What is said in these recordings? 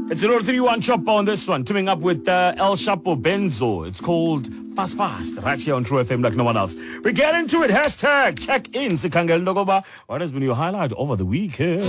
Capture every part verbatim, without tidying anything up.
It's an oh three one chopper on this one, teaming up with uh, El Chapo Benzo. It's called Fast Fast, right here on True F M like no one else. We get into it. Hashtag check in. Sikangel Ndogoba. What has been your highlight over the weekend?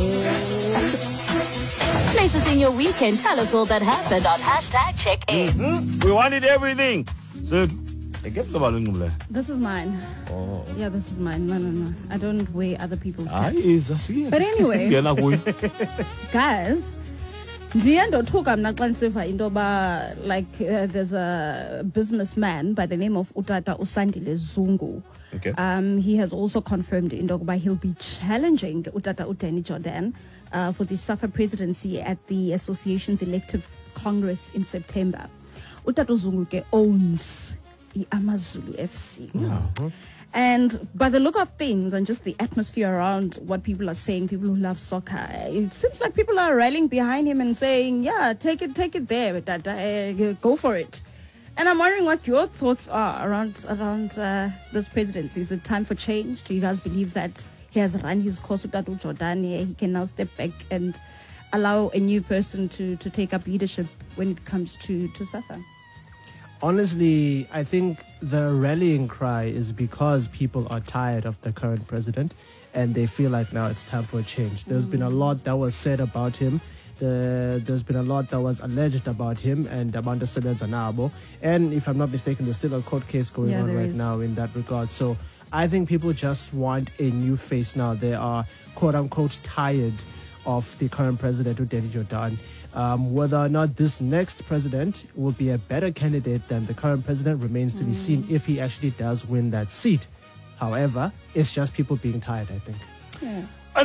Places in your weekend. Tell us all that happened on hashtag check in. Mm-hmm. We wanted everything. So, I get the balloon. This is mine. Oh. Yeah, this is mine. No, no, no. I don't wear other people's Ah, caps. is that's weird. But anyway, guys. Ndiendo took am naxansiva into ba like uh, there's a businessman by the name of Utata Usandile Zungu. Okay. Um, he has also confirmed into ba he'll be challenging Utata Udeni Jordan uh, for the SAFA presidency at the association's elective congress in September. Utata Zungu ke owns the Amazulu F C. Yeah. And by the look of things and just the atmosphere around what people are saying, people who love soccer, it seems like people are rallying behind him and saying, yeah, take it, take it there, Dada, uh, go for it. And I'm wondering what your thoughts are around around uh, this presidency. Is it time for change? Do you guys believe that he has run his course with Tatu Jordan? He can now step back and allow a new person to, to take up leadership when it comes to, to SAFA? Honestly, I think the rallying cry is because people are tired of the current president and they feel like now it's time for a change. There's mm. been a lot that was said about him. The, there's been a lot that was alleged about him and about the Sebenza Nabo. And if I'm not mistaken, there's still a court case going yeah, on right is. now in that regard. So I think people just want a new face now. They are, quote-unquote, tired of the current president, Udeni Jordan. Um, whether or not this next president will be a better candidate than the current president remains to be mm. seen if he actually does win that seat. However, it's just people being tired, I think. Yeah.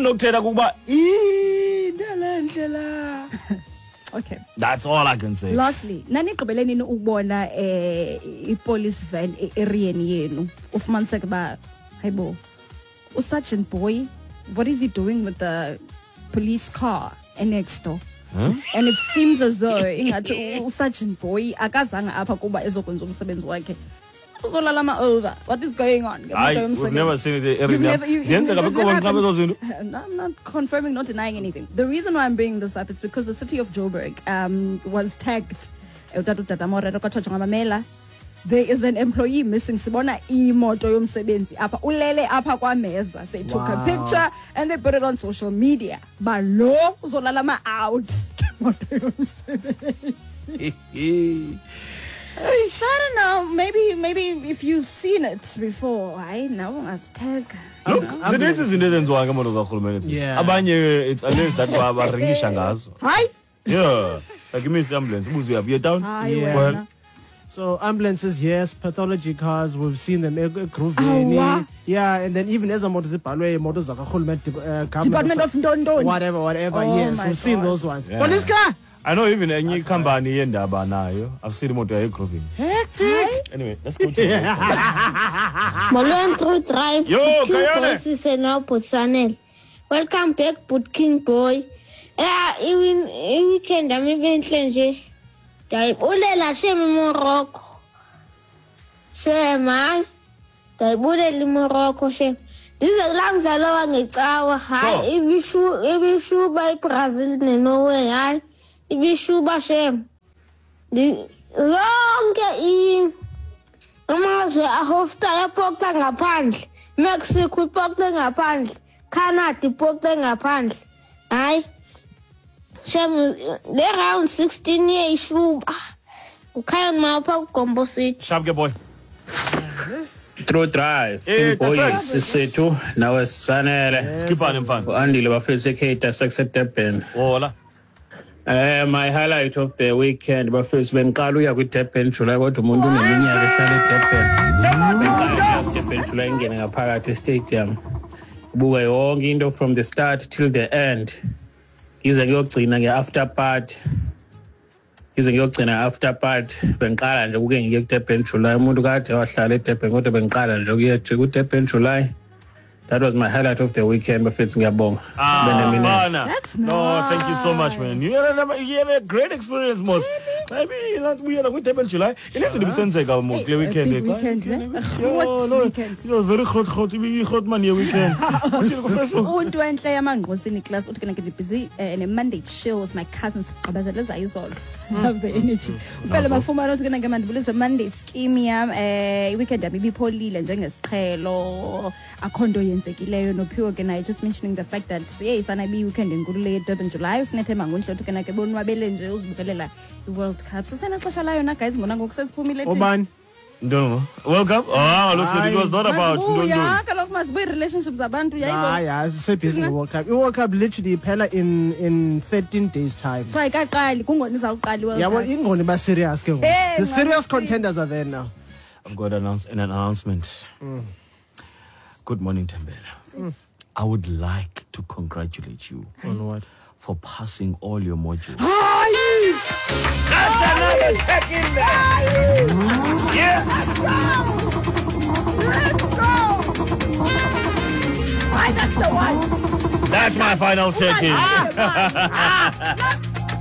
Okay. That's all I can say. Lastly, nani gqibeleni ukubona eh i-police van e-areani yenu ufumaniseke ba hayibo uSergeant Boy, what is he doing with the police car next door? Huh? And it seems as though ingathi uSergeant Boy akazange apha kuba ezokwenza umsebenzi wakhe. Uzolalama over. What is going on? I, we've never seen it. You've never, you, you've never happened, I'm not confirming, not denying anything. The reason why I'm bringing this up is because the city of Joburg um, was tagged. There is an employee missing. Sibona imoto yomsebenzi apha ulele apha kwameza. They took wow. a picture and they put it on social media. But lo uzolalama out. I don't know. Maybe, maybe if you've seen it before, I know as tag. Look, zinenzi izinto ezenziwa ngemoto karhulumente. Yeah. Abanye it's alleged that baringisha ngazo. Hi. Yeah. Like Miss Ambulance, ubuze up, you're down. Yeah. Well, so ambulances, yes. Pathology cars, we've seen them. Oh, wow. Yeah, and then even as a motorcycle, motors uh, Department of Ndondoni. Whatever, whatever. Oh, yes, we've seen those ones. Yeah. Police car. I know even any company in there by now. I've seen motor aircraft. Hectic. Anyway, let's go to the Molwen True Drive. Yo, King Boy Siseno Putsanel. Welcome back, Put King Boy. Yeah, even weekend I'm even cleansing. Dai ulela sheme Morocco. Shema. Dai ulela Morocco shem. This is a long zalo ngecawa. Hi, ibishu ibishu by Brazil ne Norway. Hi. Ibishuba shem. The lonke I amazwe ahofta yapokta ngaphandle. Mexico ipokta ngaphandle. Canada ipokta ngaphandle. Hayi. Shem le round sixteen year ishuba. Ukhaya mapha kuGombosit. Sharp boy. True Drive. Hey, boy sisethu nawe sanele. Skipane mfana. Andile bafethu eKaita success Durban. Hola. Uh, my highlight of the weekend bafethu benqala uya kwiDurban July kodwa umuntu uneminyaka ehlala eDurban. Benqala eDurban July ingene ngaphakathi estadium. Buka yonke into from the start till the end. Ize ngiyogcina ngeafter party. Ize ngiyogcina after party. Benqala nje kuke ngike kuDurban July umuntu kade wahlala eDurban kodwa benqala nje kuye kuDurban July. That was my highlight of the weekend, Bafethu ngiyabonga. Ah, That's nice. no, thank you so much, man. You had a, you had a great experience, Mos. Maybe not we are with Durban July. It needs to be senseka mo Hey, kule a weekend. big weekend, eh? What weekend? It was very hot hot we hot man here weekend. Until go Facebook. Untu enhle yamangqosini class uthi kana ke busy and a Monday chill with my cousins qabazela izolo. Have the energy. Phela bafumana uthi kana ke manje bulize Monday scheme yam eh weekend yami ibipholile njengesiqhelo akhondo yenzekileyo nophiwe ke naye just mentioning the fact that yeah isana bi weekend enkulu le Durban July sinethemba ngonhle uthi kana ke bonwabele nje uzibukelela i-World Cup. Sisena xesha layo na guys ngona ngoku sesiphumile thina. Obani? No, World Cup? Ah, listen, it was not about Masibuya, Ndondon. kaloku masibuya relationships zabantu Ah, yayibo. yeah, it's so busy in the World Cup. The World Cup literally phela in in thirteen days time. So ayikaqali kungona izawuqala World Yeah, well, Cup. ingoni ba serious ke ngoku. Hey, The serious Mama, contenders are there now. I've got announce, an announcement. Good morning, Tembela. I would like to congratulate you On what? for passing all your modules. Aye! That's another check in there. Yeah. Why that's the one? That's my final check in. Ah,